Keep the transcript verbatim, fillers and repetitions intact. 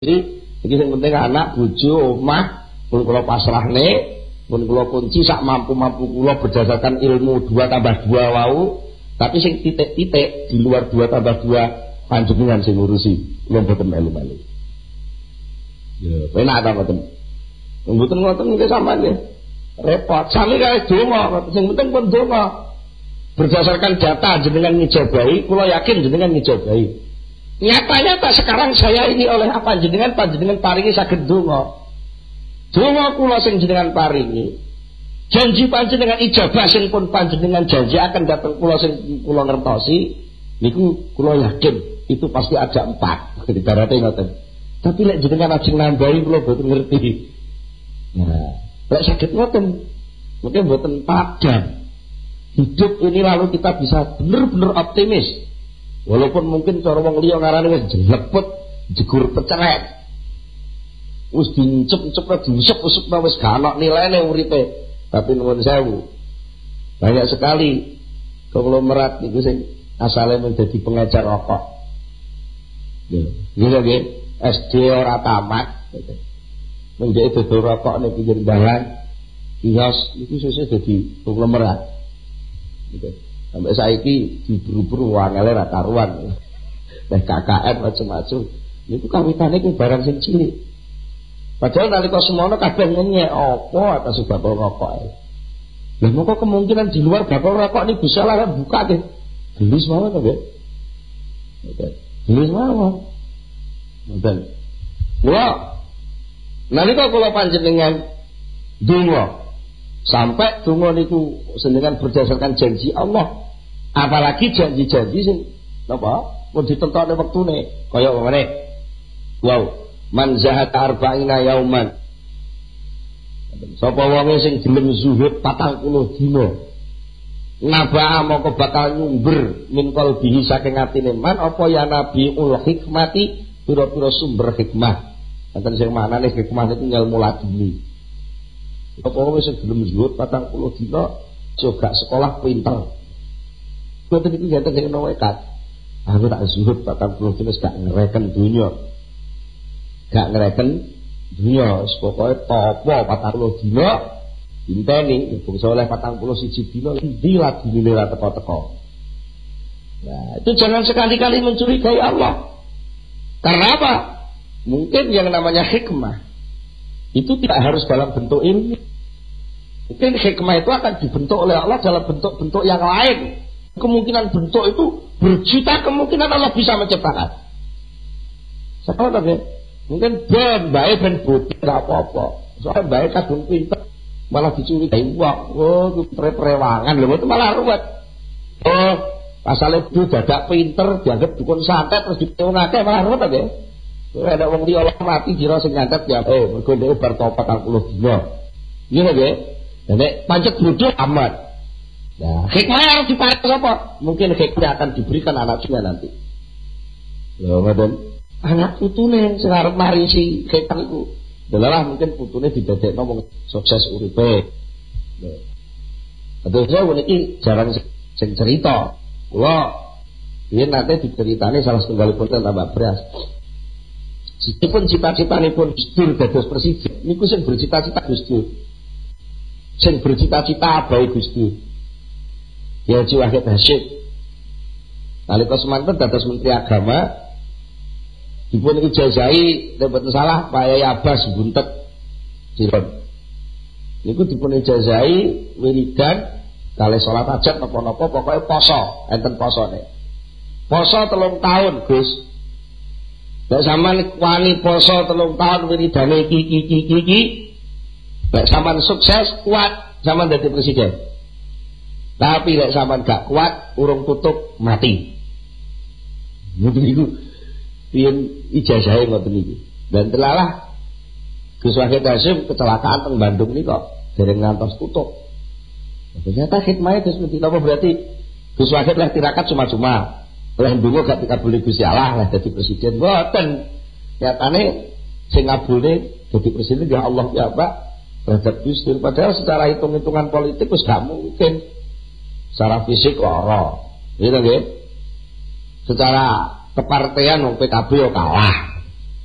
Jadi iki sing penting anak, bojo, omah pun kula pasrahne, pun kula kunci sak mampu-mampu kula berdasarkan ilmu dua tambah dua wau, tapi sing titik-titik di luar dua tambah dua panjenengan sing ngurusi, kula mboten melu-melu. Ya, penak ta mboten. Mboten ngoten nggih sampean nggih. Repot. Sami kae donga, sing penting pun donga. Berdasarkan data jenengan ngijabahi, kula yakin jenengan ngijabahi. Nyata-nyata sekarang saya ini oleh apa jenengan panjenengan paringi saged donga. Donga kula sing jenengan paringi. Janji panjenengan ijabah sing pun panjenengan janji akan datang kula sing kula ngertosi, niku kula yakin itu pasti ada empat. Ibaratnya ngoten. Tapi lek jenengan ajeng nambahi kula boten ngerti. Nah, lek saged ngoten, mungkin boten padang. Hidup ini lalu kita bisa benar-benar optimis. Walaupun mungkin cara wong liya ngarane wis jelepet, jegur pecerek. Wis dincep-ncep diusep-usep wis gak ana nilene uripe. Tapi nuwun sewu. Banyak sekali konglomerat niku sing asale menjadi pengecer rokok. Nggih, nggih, S D ora tamat. Menjadi dodol rokok ning pinggir dalan. Kios niku sesuk dadi konglomerat. Gitu. Sampai saiki diburu-buru wangele ra karuan. Teh K K M macam-macam. Niku kawitane ku barang sing cilik. Padahal nalika semono kabeh ngenyek apa atas bakal rokok. Lah moko kemungkinan di luar bakal rokok ini bisa lah buka deh. Gelis mawon to, nggih. Oke. Gelis mawon. Ngoten. Wah. Nalika kula panjenengan donga sampai donga niku senengan berdasarkan janji Allah, apalagi janji-janji sing napa pun ditentokne wektune kaya ngene. Wow, man zahat arba'ina yauman. Sapa wonge sing gelem zuhud patang puluh dina, nabaa moko bakal nyumber min qalbihi saking atine man apa ya nabi ul hikmati, pira-pira sumber hikmah. Enten sing maknane hikmah niku ilmu laduni. Apa wis gelem zuhud patang puluh dina juga sekolah pinter. Boten iki ngeten sing nekat. Aku tak zuhud patang puluh dina gak ngereken dunya. Gak ngereken dunya, pokoke topo patang puluh dina dinteni bangsa oleh patang puluh siji dina endi ladine ra teko-teko. Nah, itu jangan sekali-kali mencurigai Allah. Karena apa? Mungkin yang namanya hikmah itu tidak harus dalam bentuk ilmu. Mungkin hikmah itu akan dibentuk oleh Allah dalam bentuk-bentuk yang lain. Kemungkinan bentuk itu berjuta kemungkinan Allah bisa menciptakan. Sekarang tadi mungkin ben baik ben putih tidak apa-apa. Soalnya baik kadung pinter malah dicurigai uang. Oh, itu prewangan loh, itu malah ruwet. Oh, pasalnya itu dadak pinter dianggap dukun santet terus diteungake malah ruwet tadi. Ada wong liya mati dira sing nyantet ya oh mergo ndek bar patang puluh dina. Iya nggih. Nek pancet bodoh amat. Nah, hikmah harus diparing sapa? Mungkin hikmah akan diberikan anaknya nanti. Lho ngoten. Anak putune sing arep marisi hikmah iku. Delalah mungkin putune didadekno wong sukses uripe. Lho. Aduh saya niki jarang sing cerita. Kula yen nate diceritani salah setunggalipun tambah beras. Meskipun cita-citanipun Gus Dur dados presiden, niku sing bercita-cita Gus Dur. Sing bercita-cita abai Gus Dur. Ya Haji Wahid Hasyim. Nalika semanten dados Menteri Agama, dipun ijazahi nek boten salah Pak Yai Abbas Buntet Cirebon. Niku dipun ijazahi wiridan kalih salat hajat napa-napa pokoke poso, enten posone. Poso telung tahun, Gus. Lek sampean wani poso telung tahun wiridane iki iki iki iki. Lek sampean sukses kuat sampean dadi presiden. Tapi lek sampean gak kuat urung tutup mati. Ngoten niku. Piyen ijazahe ngoten niku. Dan telalah Gus Wahid Hasyim kecelakaan teng Bandung niku dereng ngantos tutup. Ternyata hikmahnya Gus Mesti apa berarti Gus Wahid lah tirakat cuma-cuma. Oleh ndonga gak dikabuli Gusti Allah lah dadi presiden. Mboten. Nyatane sing ngabulne dadi presiden ya Allah ya Pak terhadap Gus Dur. Padahal secara hitung-hitungan politik wis gak mungkin. Secara fisik ora. Gitu nggih. Secara kepartean wong P K B yo kalah.